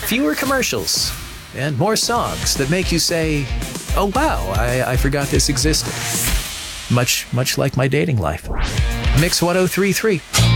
fewer commercials, and more songs that make you say, oh wow, I forgot this existed. Much like my dating life. Mix 1033.